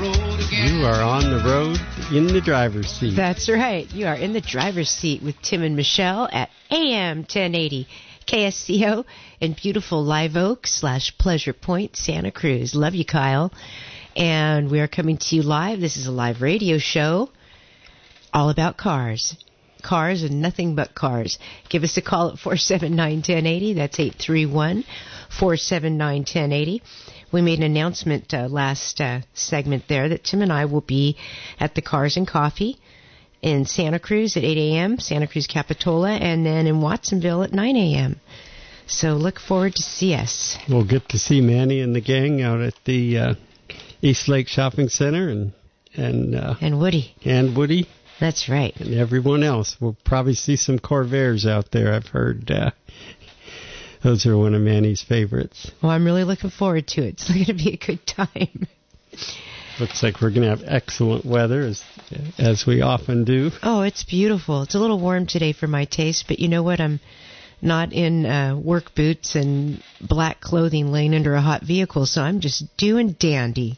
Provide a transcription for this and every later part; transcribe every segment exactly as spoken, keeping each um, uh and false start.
road again. You are on the road in the driver's seat. That's right. You are in the driver's seat with Tim and Michelle at A M ten eighty K S C O in beautiful Live Oak slash Pleasure Point, Santa Cruz. Love you, Kyle. And we are coming to you live. This is a live radio show all about cars. Cars and nothing but cars. Give us a call at four seven nine, one zero eight zero. That's eight three one, four seven nine, one zero eight zero. We made an announcement uh, last uh, segment there that Tim and I will be at the Cars and Coffee in Santa Cruz at eight a.m., Santa Cruz Capitola, and then in Watsonville at nine a.m. So look forward to see us. We'll get to see Manny and the gang out at the uh, East Lake Shopping Center and and uh, and Woody. And Woody. That's right. And everyone else. We'll probably see some Corvairs out there, I've heard. Uh, those are one of Manny's favorites. Well, I'm really looking forward to it. It's going to be a good time. Looks like we're going to have excellent weather, as as we often do. Oh, it's beautiful. It's a little warm today for my taste, but you know what? I'm not in uh, work boots and black clothing laying under a hot vehicle, so I'm just doing dandy.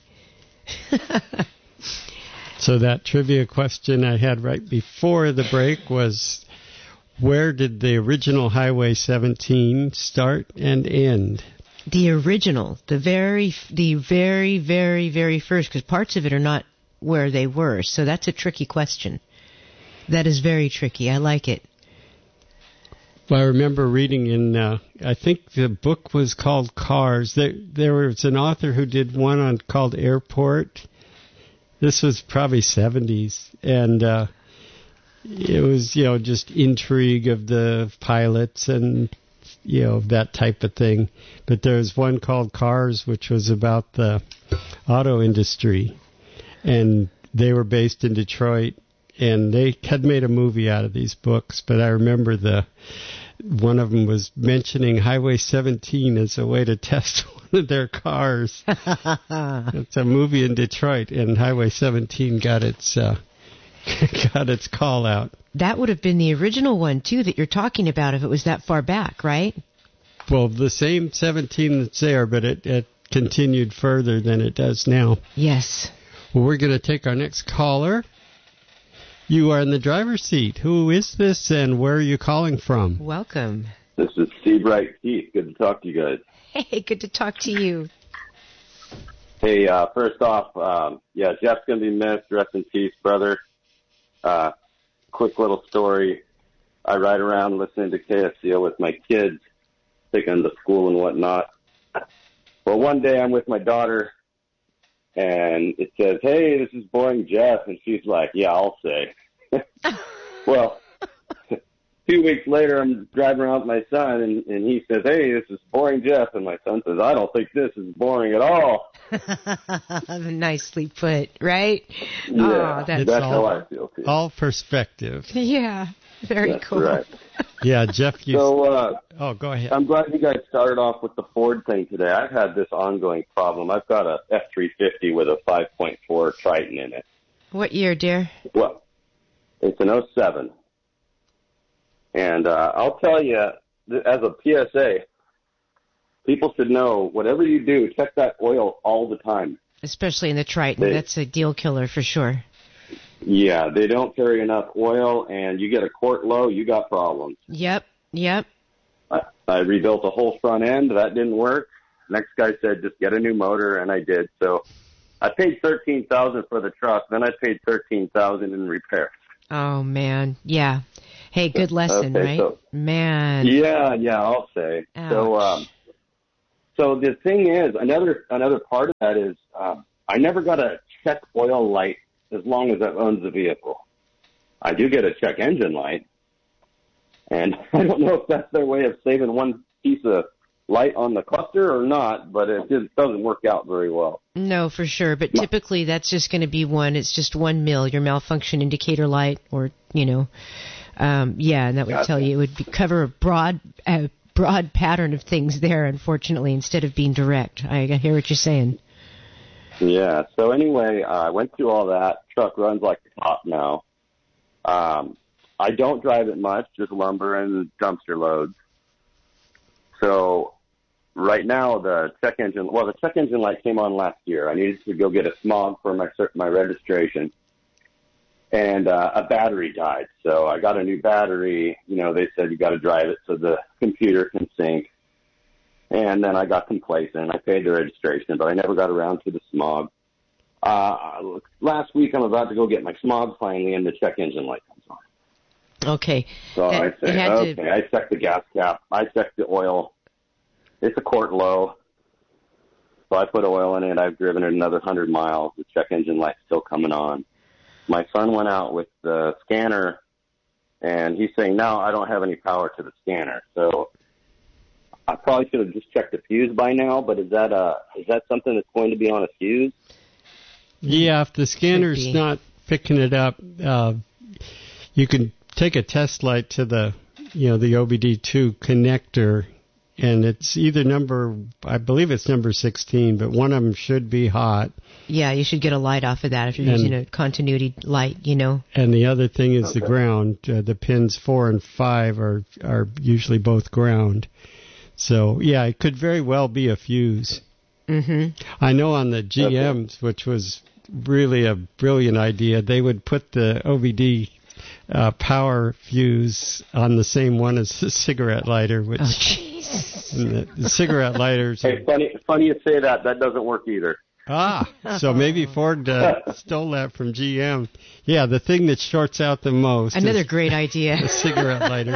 So that trivia question I had right before the break was, where did the original Highway seventeen start and end? The original, the very, the very, very, very first, because parts of it are not where they were. So that's a tricky question. That is very tricky. I like it. Well, I remember reading in, uh, I think the book was called Cars. There, there was an author who did one on called Airport. This was probably seventies, and uh, it was, you know, just intrigue of the pilots and, you know, that type of thing. But there was one called Cars, which was about the auto industry, and they were based in Detroit, and they had made a movie out of these books. But I remember the one of them was mentioning Highway seventeen as a way to test one of their cars. It's a movie in Detroit, and Highway seventeen got its uh, got its call out. That would have been the original one, too, that you're talking about, if it was that far back, right? Well, the same seventeen that's there, but it, it continued further than it does now. Yes. Well, we're going to take our next caller. You are in the driver's seat. Who is this, and where are you calling from? Welcome. This is Seabright Keith. Good to talk to you guys. Hey, good to talk to you. Hey, uh, first off, um, yeah, Jeff's going to be missed. Rest in peace, brother. Uh, quick little story. I ride around listening to K S C O with my kids, taking them to school and whatnot. Well, one day I'm with my daughter, and it says, "Hey, this is Boring Jeff," and she's like, "Yeah, I'll say." Well, two weeks later, I'm driving around with my son, and, and he says, "Hey, this is Boring Jeff," and my son says, "I don't think this is boring at all." Nicely put, right? Yeah, oh, that's, that's all, how I feel too. All perspective. Yeah, very that's cool. Right. Yeah, Jeff. You so, uh, oh, go ahead. I'm glad you guys started off with the Ford thing today. I've had this ongoing problem. I've got a F three fifty with a five point four Triton in it. What year, dear? Well, it's an oh seven. And uh, I'll tell you, as a P S A, people should know, whatever you do, check that oil all the time. Especially in the Triton. They, That's a deal killer for sure. Yeah, they don't carry enough oil, and you get a quart low, you got problems. Yep, yep. I, I rebuilt a whole front end. That didn't work. Next guy said, just get a new motor, and I did. So I paid thirteen thousand dollars for the truck, then I paid thirteen thousand dollars in repairs. Oh, man. Yeah. Hey, good lesson, okay, right? So, man. Yeah, yeah, I'll say. Ouch. So, um, so the thing is, another another part of that is um, I never got a check oil light as long as I owned the vehicle. I do get a check engine light, and I don't know if that's their way of saving one piece of light on the cluster or not, but it just doesn't work out very well. No, for sure. But typically that's just going to be one. It's just one mil, your malfunction indicator light, or, you know, um, yeah, and that would gotcha. Tell you it would be, cover a broad, a broad pattern of things there, unfortunately, instead of being direct. I hear what you're saying. Yeah. So anyway, uh, I went through all that. Truck runs like a top now. Um, I don't drive it much, just lumber and dumpster loads. So right now the check engine, well, the check engine light came on last year. I needed to go get a smog for my my registration, and uh, a battery died. So I got a new battery. You know, they said you got to drive it so the computer can sync. And then I got complacent. I paid the registration, but I never got around to the smog. Uh, last week I'm about to go get my smog finally, and the check engine light comes on. Okay. So it, I say, okay, to... I checked the gas cap. I checked the oil. It's a quart low. So I put oil in it. I've driven it another one hundred miles. The check engine light's still coming on. My son went out with the scanner, and he's saying, no, I don't have any power to the scanner. So I probably should have just checked the fuse by now, but is that uh is that something that's going to be on a fuse? Yeah, if the scanner's not picking it up, uh, you can take a test light to the, you know, the O B D two connector, and it's either number, I believe it's number sixteen, but one of them should be hot. Yeah, you should get a light off of that if you're and, using a continuity light, you know. And the other thing is okay. the ground. Uh, the pins four and five are are usually both ground. So, yeah, it could very well be a fuse. Mm-hmm. I know on the G Ms, okay. which was really a brilliant idea, they would put the O B D uh, power fuse on the same one as the cigarette lighter. Which, oh, jeez. And the, the cigarette lighters. Hey, funny, funny you say that. That doesn't work either. Ah, so maybe Ford uh, stole that from G M. Yeah, the thing that shorts out the most. Another great idea. A cigarette lighter.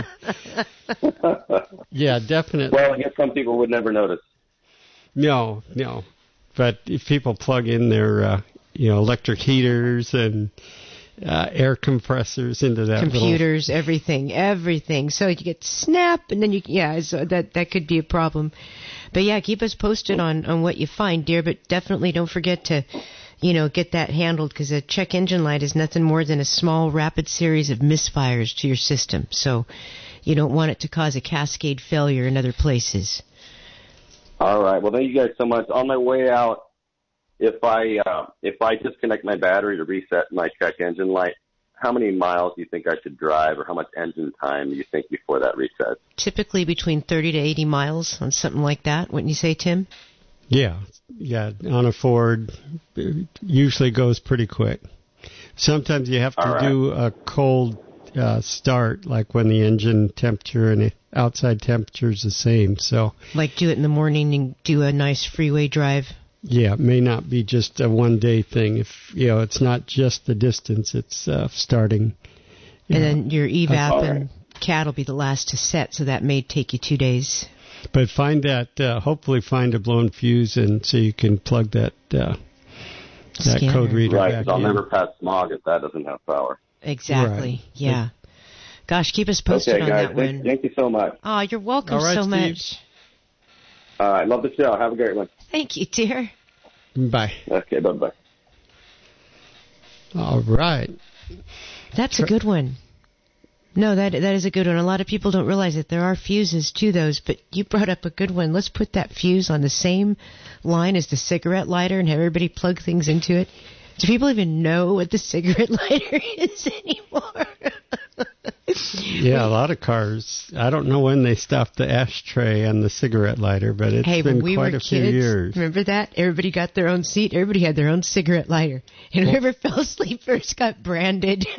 Yeah, definitely. Well, I guess some people would never notice. No, no. But if people plug in their, uh, you know, electric heaters and uh, air compressors into that computers, little... everything, everything. So you get snap, and then you, yeah, so that that could be a problem. But yeah, keep us posted on, on what you find, dear. But definitely don't forget to, you know, get that handled, because a check engine light is nothing more than a small, rapid series of misfires to your system. So you don't want it to cause a cascade failure in other places. All right. Well, thank you guys so much. On my way out, if I uh, if I disconnect my battery to reset my check engine light, how many miles do you think I should drive, or how much engine time do you think before that resets? Typically between thirty to eighty miles on something like that, wouldn't you say, Tim? Yeah, yeah. On a Ford, it usually goes pretty quick. Sometimes you have to right. do a cold uh, start, like when the engine temperature and outside temperature is the same. So, like do it in the morning and do a nice freeway drive. Yeah, it may not be just a one-day thing. If, you know, it's not just the distance, it's uh, starting. And know, then your E V A P uh, and C A T will be the last to set, so that may take you two days. But find that, uh, hopefully find a blown fuse, and so you can plug that uh, that Scanner. code reader right, back I'll in. never pass smog if that doesn't have power. Exactly, right. yeah. Gosh, keep us posted okay, on guys, that thank, one. Thank you so much. Oh, you're welcome All right, so Steve. much. Uh, I love the show. Have a great one. Thank you, dear. Bye. Okay, bye-bye. All right. That's a good one. No, that that is a good one. A lot of people don't realize that there are fuses to those, but you brought up a good one. Let's put that fuse on the same line as the cigarette lighter and have everybody plug things into it. Do people even know what the cigarette lighter is anymore? Yeah, a lot of cars. I don't know when they stopped the ashtray and the cigarette lighter, but it's hey, been when we quite were a few kids, years. Remember that? Everybody got their own seat. Everybody had their own cigarette lighter. And well, whoever fell asleep first got branded.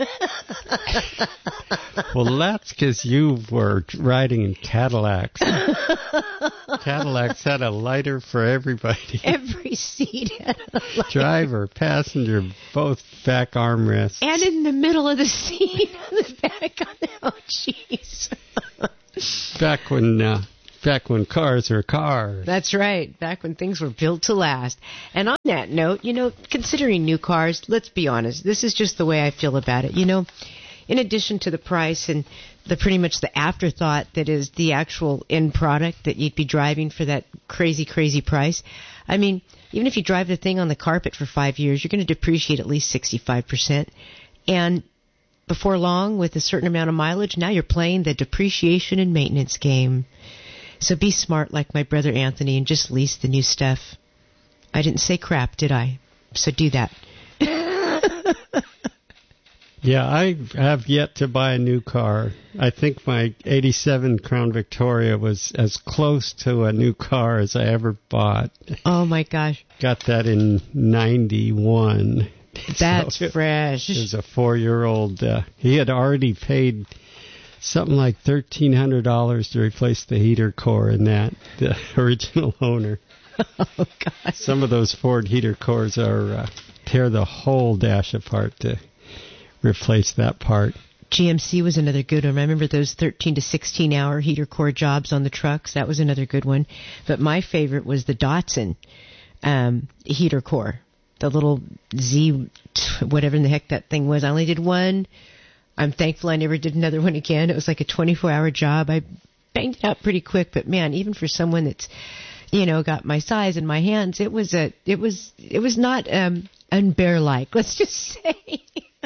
Well, that's because you were riding in Cadillacs. Cadillacs had a lighter for everybody. Every seat had a lighter. Driver, passenger, both back armrests. And in the middle of the seat, on the back. Oh, jeez. Back when, uh, back when cars were cars. That's right. Back when things were built to last. And on that note, you know, considering new cars, let's be honest. This is just the way I feel about it. You know, in addition to the price and the pretty much the afterthought that is the actual end product that you'd be driving for that crazy, crazy price. I mean, even if you drive the thing on the carpet for five years, you're going to depreciate at least sixty-five percent. And before long, with a certain amount of mileage, now you're playing the depreciation and maintenance game. So be smart like my brother Anthony and just lease the new stuff. I didn't say crap, did I? So do that. Yeah, I have yet to buy a new car. I think my eighty-seven Crown Victoria was as close to a new car as I ever bought. Oh, my gosh. Got that in ninety-one. That's so it, fresh. It was a four-year-old. Uh, he had already paid something like thirteen hundred dollars to replace the heater core in that, the original owner. Oh, God. Some of those Ford heater cores are uh, tear the whole dash apart to replace that part. G M C was another good one. I remember those thirteen to sixteen hour heater core jobs on the trucks. That was another good one. But my favorite was the Datsun um, heater core, the little Z, whatever in the heck that thing was. I only did one. I'm thankful I never did another one again. It was like a twenty-four hour job. I banged it out pretty quick, but man, even for someone that's, you know, got my size and my hands, it was a, it was, it was not um, unbear-like. Let's just say.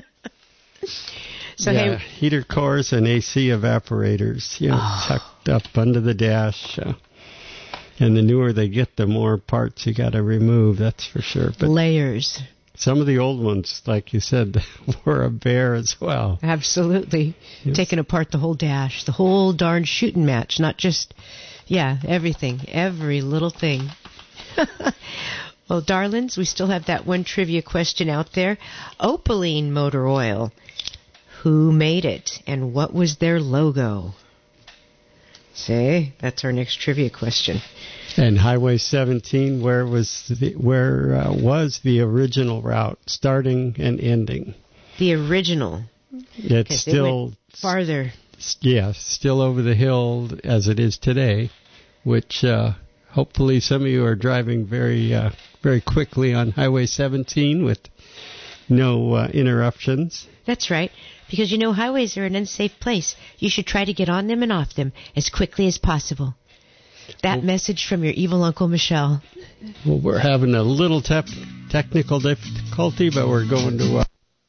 So yeah, hey, heater cores and A C evaporators, you know, oh. tucked up under the dash. Uh, and the newer they get, the more parts you got to remove. That's for sure. But layers. Some of the old ones, like you said, were a bear as well. Absolutely. Yes. Taking apart the whole dash, the whole darn shooting match, not just, yeah, everything, every little thing. Well, darlings, we still have that one trivia question out there. Opaline motor oil. Who made it, and what was their logo? See, that's our next trivia question. And Highway seventeen, where was the, where uh, was the original route, starting and ending? The original. It's still it farther. Yeah, still over the hill as it is today, which uh, hopefully some of you are driving very uh, very quickly on Highway seventeen with no uh, interruptions. That's right. Because, you know, highways are an unsafe place. You should try to get on them and off them as quickly as possible. That well, message from your evil Uncle Michelle. Well, we're having a little te- technical difficulty, but we're going to...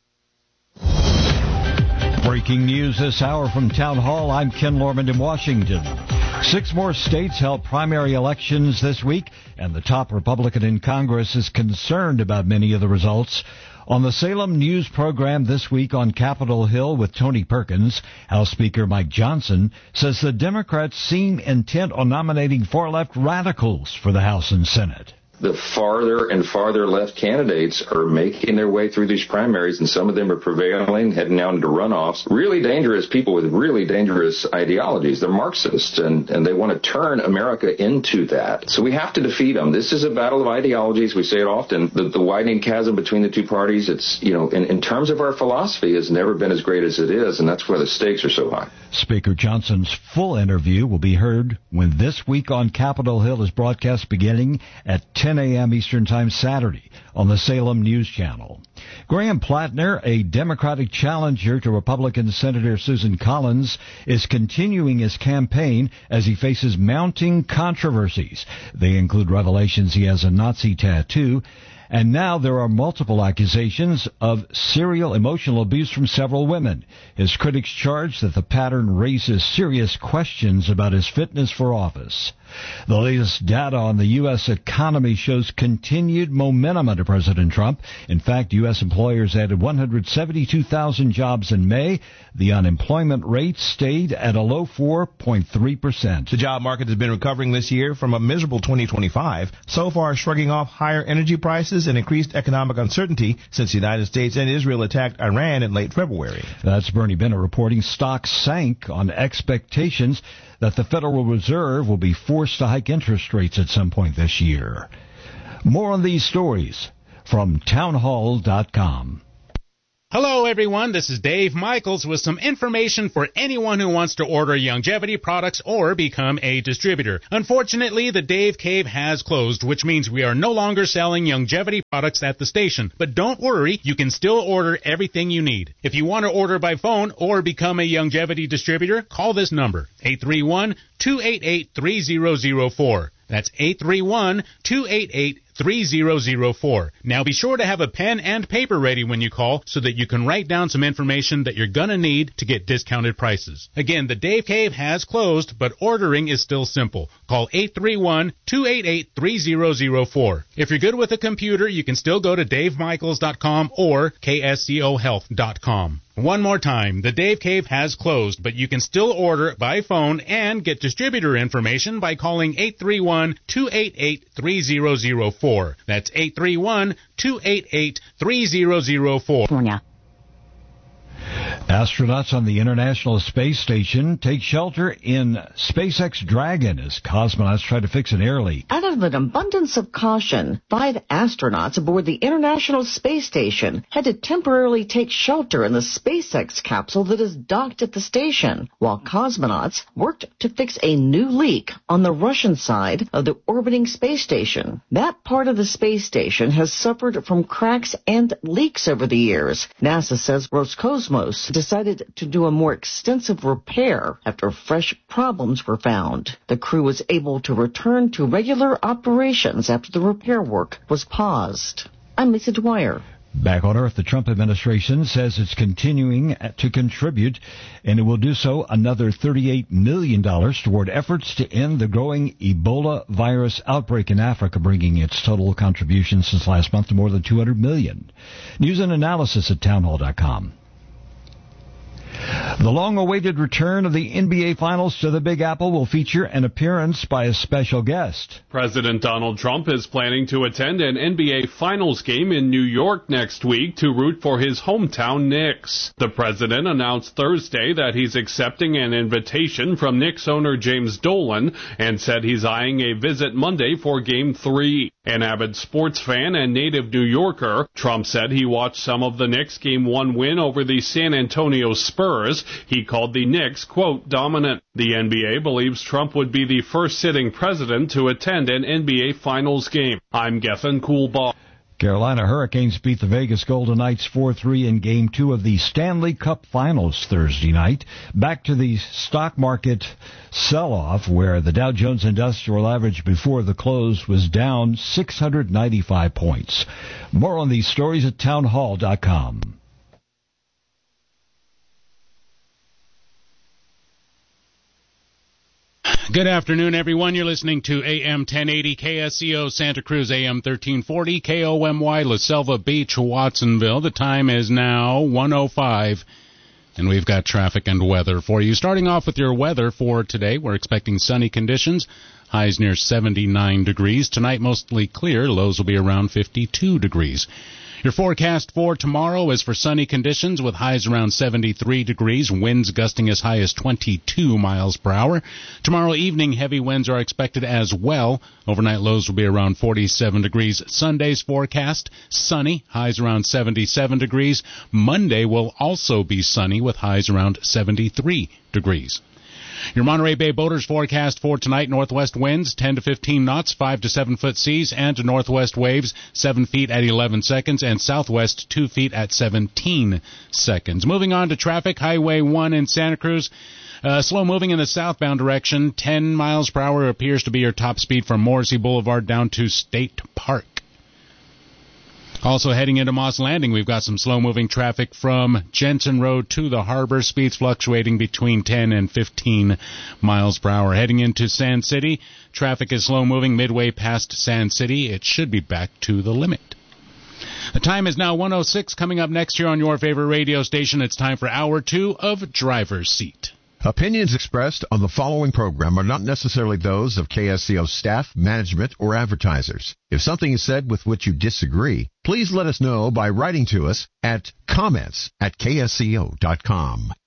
Uh... Breaking news this hour from Town Hall. I'm Ken Lorman in Washington. Six more states held primary elections this week, and the top Republican in Congress is concerned about many of the results. On the Salem News program this week on Capitol Hill with Tony Perkins, House Speaker Mike Johnson says the Democrats seem intent on nominating far-left radicals for the House and Senate. The farther and farther left candidates are making their way through these primaries, and some of them are prevailing, heading out into runoffs. Really dangerous people with really dangerous ideologies. They're Marxists, and, and they want to turn America into that. So we have to defeat them. This is a battle of ideologies. We say it often. The, the widening chasm between the two parties, it's, you know, in, in terms of our philosophy, has never been as great as it is, and that's why the stakes are so high. Speaker Johnson's full interview will be heard when This Week on Capitol Hill is broadcast beginning at ten a.m. Eastern Time Saturday on the Salem News Channel. Graham Plattner, a Democratic challenger to Republican Senator Susan Collins, is continuing his campaign as he faces mounting controversies. They include revelations he has a Nazi tattoo, and now there are multiple accusations of serial emotional abuse from several women. His critics charge that the pattern raises serious questions about his fitness for office. The latest data on the U S economy shows continued momentum under President Trump. In fact, U S employers added one hundred seventy-two thousand jobs in May. The unemployment rate stayed at a low four point three percent. The job market has been recovering this year from a miserable twenty twenty-five, so far shrugging off higher energy prices and increased economic uncertainty since the United States and Israel attacked Iran in late February. That's Bernie Bennett reporting stocks sank on expectations that the Federal Reserve will be forced to hike interest rates at some point this year. More on these stories from townhall dot com. Hello, everyone. This is Dave Michaels with some information for anyone who wants to order Youngevity products or become a distributor. Unfortunately, the Dave Cave has closed, which means we are no longer selling Youngevity products at the station. But don't worry, you can still order everything you need. If you want to order by phone or become a Youngevity distributor, call this number, eight three one, two eight eight, three zero zero four. That's eight three one, two eight eight, three zero zero four. Now be sure to have a pen and paper ready when you call so that you can write down some information that you're going to need to get discounted prices. Again, the Dave Cave has closed, but ordering is still simple. Call eight three one, two eight eight, three zero zero four. If you're good with a computer, you can still go to dave michaels dot com or k s c o health dot com. One more time, the Dave Cave has closed, but you can still order by phone and get distributor information by calling eight three one, two eight eight, three zero zero four. That's eight three one, two eight eight, three zero zero four. Astronauts on the International Space Station take shelter in SpaceX Dragon as cosmonauts try to fix an air leak. Out of an abundance of caution, five astronauts aboard the International Space Station had to temporarily take shelter in the SpaceX capsule that is docked at the station, while cosmonauts worked to fix a new leak on the Russian side of the orbiting space station. That part of the space station has suffered from cracks and leaks over the years. NASA says Roscosmos decided to do a more extensive repair after fresh problems were found. The crew was able to return to regular operations after the repair work was paused. I'm Lisa Dwyer. Back on Earth, the Trump administration says it's continuing to contribute, and it will do so another thirty-eight million dollars toward efforts to end the growing Ebola virus outbreak in Africa, bringing its total contribution since last month to more than two hundred million dollars. News and analysis at townhall dot com. The long-awaited return of the N B A Finals to the Big Apple will feature an appearance by a special guest. President Donald Trump is planning to attend an N B A Finals game in New York next week to root for his hometown Knicks. The president announced Thursday that he's accepting an invitation from Knicks owner James Dolan and said he's eyeing a visit Monday for Game three. An avid sports fan and native New Yorker, Trump said he watched some of the Knicks' Game one win over the San Antonio Spurs. He called the Knicks, quote, dominant. The N B A believes Trump would be the first sitting president to attend an N B A Finals game. I'm Gethin Coolbaugh. Carolina Hurricanes beat the Vegas Golden Knights four three in Game two of the Stanley Cup Finals Thursday night. Back to the stock market sell-off, where the Dow Jones Industrial Average before the close was down six hundred ninety-five points. More on these stories at townhall dot com. Good afternoon, everyone. You're listening to A M ten eighty K S C O Santa Cruz, A M thirteen forty K O M Y La Selva Beach, Watsonville. The time is now one oh five, and we've got traffic and weather for you. Starting off with your weather for today, we're expecting sunny conditions. Highs near seventy-nine degrees. Tonight, mostly clear. Lows will be around fifty-two degrees. Your forecast for tomorrow is for sunny conditions with highs around seventy-three degrees, winds gusting as high as twenty-two miles per hour. Tomorrow evening, heavy winds are expected as well. Overnight lows will be around forty-seven degrees. Sunday's forecast, sunny, highs around seventy-seven degrees. Monday will also be sunny with highs around seventy-three degrees. Your Monterey Bay boaters forecast for tonight, northwest winds ten to fifteen knots, five to seven foot seas, and northwest waves seven feet at eleven seconds, and southwest two feet at seventeen seconds. Moving on to traffic, Highway one in Santa Cruz. Uh, slow moving in the southbound direction, ten miles per hour appears to be your top speed from Morrissey Boulevard down to State Park. Also heading into Moss Landing, we've got some slow-moving traffic from Jensen Road to the harbor, speeds fluctuating between ten and fifteen miles per hour. Heading into Sand City, traffic is slow-moving midway past Sand City. It should be back to the limit. The time is now one oh six. Coming up next here on your favorite radio station, it's time for Hour two of Driver's Seat. Opinions expressed on the following program are not necessarily those of K S C O staff, management, or advertisers. If something is said with which you disagree, please let us know by writing to us at comments at K S C O dot com.